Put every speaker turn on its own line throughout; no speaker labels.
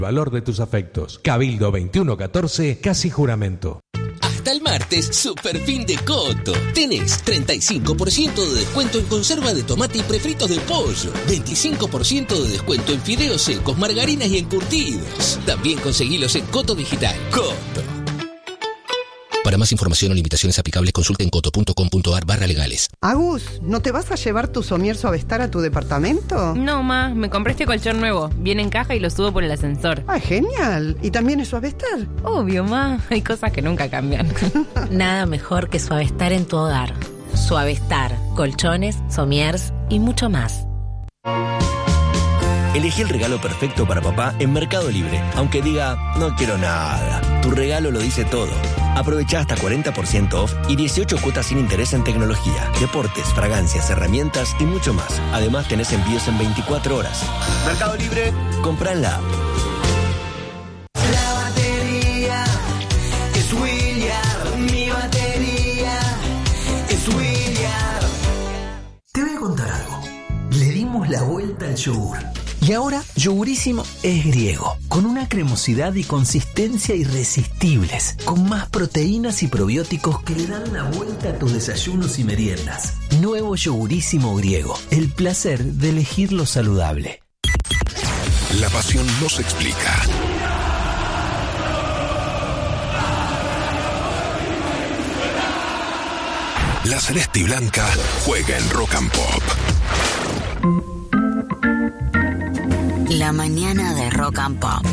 Valor de tus afectos. Cabildo 2114, Casi Juramento.
Hasta el martes, super fin de Coto. Tenés 35% de descuento en conserva de tomate y prefritos de pollo. 25% de descuento en fideos secos, margarinas y encurtidos. También conseguilos en Coto Digital. Coto. Para más información o limitaciones aplicables, consulten coto.com.ar/legales.
Agus, ¿no te vas a llevar tu somier Suavestar a tu departamento?
No, ma, me compré este colchón nuevo. Viene en caja y lo subo por el ascensor.
¡Ah, genial! ¿Y también es Suavestar?
Obvio, ma. Hay cosas que nunca cambian.
Nada mejor que Suavestar en tu hogar. Suavestar, colchones, somiers y mucho más.
Elegí el regalo perfecto para papá en Mercado Libre. Aunque diga, no quiero nada. Tu regalo lo dice todo. Aprovecha hasta 40% off y 18 cuotas sin interés en tecnología, deportes, fragancias, herramientas y mucho más. Además tenés envíos en 24 horas. Mercado Libre, compra en la app.
La batería es William. Mi batería es William.
Te voy a contar algo. Le dimos la vuelta al yogur. Y ahora, Yogurísimo es griego, con una cremosidad y consistencia irresistibles, con más proteínas y probióticos que le dan la vuelta a tus desayunos y meriendas. Nuevo Yogurísimo griego, el placer de elegir lo saludable.
La pasión no se explica. La Celeste y Blanca juega en Rock and Pop.
La mañana de Rock and Pop.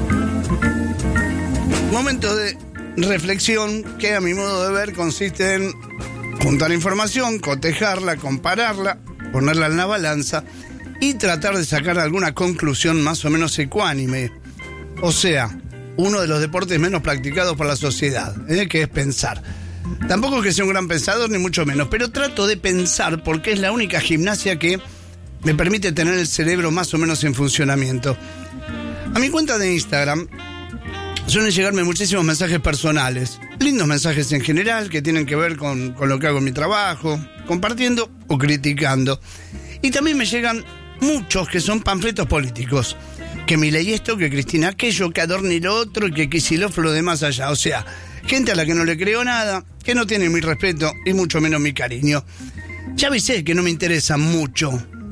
Momento de reflexión que a mi modo de ver consiste en juntar información, cotejarla, compararla, ponerla en la balanza y tratar de sacar alguna conclusión más o menos ecuánime. O sea, uno de los deportes menos practicados por la sociedad, que es pensar. Tampoco es que sea un gran pensador, ni mucho menos, pero trato de pensar porque es la única gimnasia que me permite tener el cerebro más o menos en funcionamiento. A mi cuenta de Instagram suelen llegarme muchísimos mensajes personales, lindos mensajes en general que tienen que ver con lo que hago en mi trabajo, compartiendo o criticando. Y también me llegan muchos que son panfletos políticos, que Milei esto, que Cristina aquello, que Adorni lo otro y que Kicillof lo de más allá. O sea, gente a la que no le creo nada, que no tiene mi respeto y mucho menos mi cariño. Ya avisé que no me interesa mucho.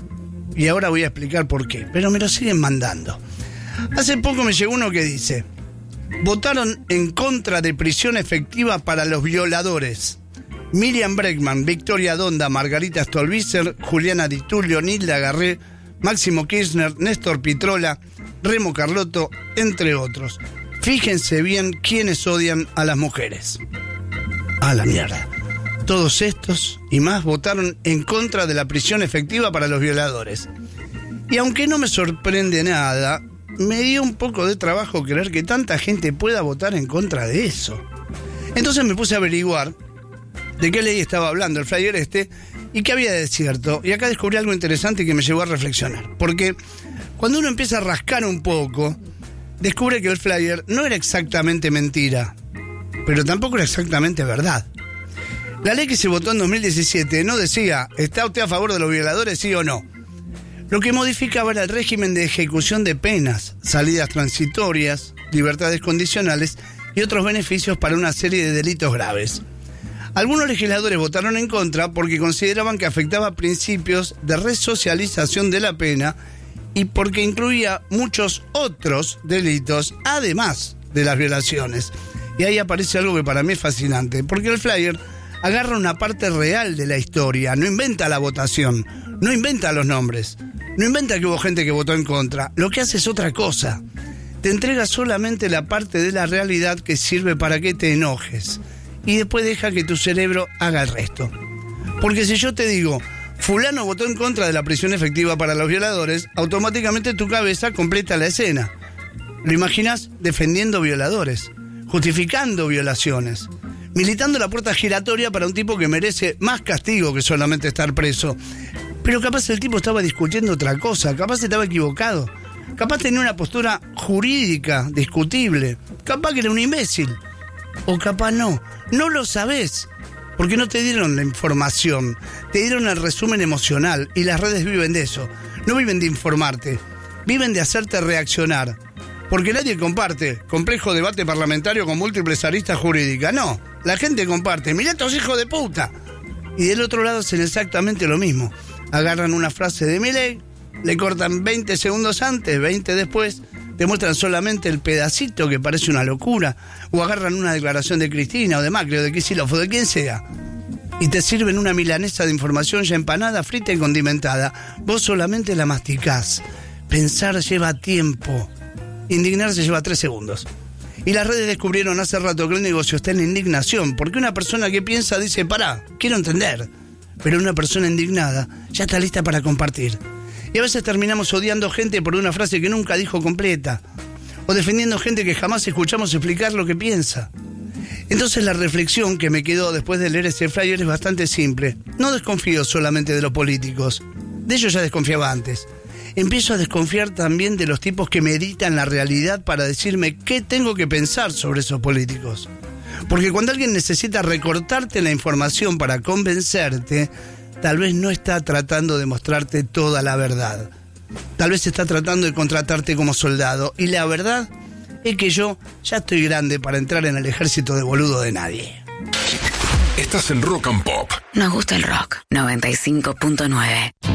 Y ahora voy a explicar por qué, pero me lo siguen mandando. Hace poco me llegó uno que dice: votaron en contra de prisión efectiva para los violadores. Miriam Bregman, Victoria Donda, Margarita Stolbizer, Juliana Di Tullio, Nilda Garré, Máximo Kirchner, Néstor Pitrola, Remo Carlotto, entre otros. Fíjense bien quiénes odian a las mujeres. A la mierda. Todos estos y más votaron en contra de la prisión efectiva para los violadores. Y aunque no me sorprende nada, me dio un poco de trabajo creer que tanta gente pueda votar en contra de eso. Entonces me puse a averiguar de qué ley estaba hablando el flyer y qué había de cierto. Y acá descubrí algo interesante que me llevó a reflexionar. Porque cuando uno empieza a rascar un poco, descubre que el flyer no era exactamente mentira, pero tampoco era exactamente verdad. La ley que se votó en 2017 no decía, ¿está usted a favor de los violadores, sí o no? Lo que modificaba era el régimen de ejecución de penas, salidas transitorias, libertades condicionales y otros beneficios para una serie de delitos graves. Algunos legisladores votaron en contra porque consideraban que afectaba principios de resocialización de la pena y porque incluía muchos otros delitos, además de las violaciones. Y ahí aparece algo que para mí es fascinante, porque el flyer agarra una parte real de la historia, no inventa la votación, no inventa los nombres, no inventa que hubo gente que votó en contra, lo que hace es otra cosa. Te entrega solamente la parte de la realidad que sirve para que te enojes y después deja que tu cerebro haga el resto. Porque si yo te digo, fulano votó en contra de la prisión efectiva para los violadores, automáticamente tu cabeza completa la escena. Lo imaginas defendiendo violadores, justificando violaciones, militando la puerta giratoria para un tipo que merece más castigo que solamente estar preso. Pero capaz el tipo estaba discutiendo otra cosa, capaz estaba equivocado, capaz tenía una postura jurídica discutible, capaz que era un imbécil, o capaz no lo sabés, porque no te dieron la información, te dieron el resumen emocional, y las redes viven de eso, no viven de informarte, viven de hacerte reaccionar. Porque nadie comparte complejo debate parlamentario con múltiples aristas jurídicas. No, la gente comparte, mirá estos hijos de puta. Y del otro lado hacen exactamente lo mismo. Agarran una frase de Milei, le cortan 20 segundos antes, 20 después, te muestran solamente el pedacito que parece una locura, o agarran una declaración de Cristina o de Macri o de Kicillof o de quien sea, y te sirven una milanesa de información ya empanada, frita y condimentada. Vos solamente la masticás. Pensar lleva tiempo. Indignarse lleva 3 segundos. Y las redes descubrieron hace rato que el negocio está en la indignación, porque una persona que piensa dice, pará, quiero entender. Pero una persona indignada ya está lista para compartir. Y a veces terminamos odiando gente por una frase que nunca dijo completa, o defendiendo gente que jamás escuchamos explicar lo que piensa. Entonces la reflexión que me quedó después de leer ese flyer es bastante simple. No desconfío solamente de los políticos, de ellos ya desconfiaba antes. Empiezo a desconfiar también de los tipos que meditan la realidad para decirme qué tengo que pensar sobre esos políticos. Porque cuando alguien necesita recortarte la información para convencerte, tal vez no está tratando de mostrarte toda la verdad. Tal vez está tratando de contratarte como soldado. Y la verdad es que yo ya estoy grande para entrar en el ejército de boludo de nadie.
Estás en Rock and Pop.
Nos gusta el rock. 95.9.